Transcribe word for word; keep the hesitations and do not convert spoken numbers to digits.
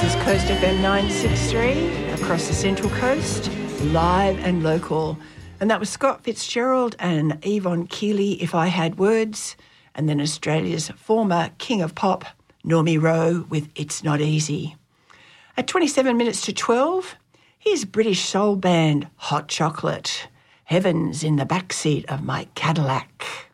is Coast F M nine sixty-three, across the Central Coast, live and local. And that was Scott Fitzgerald and Yvonne Keely, If I Had Words, and then Australia's former King of Pop, Normie Rowe, with It's Not Easy. At twenty-seven minutes to twelve, here's British soul band Hot Chocolate, Heaven's in the Backseat of My Cadillac.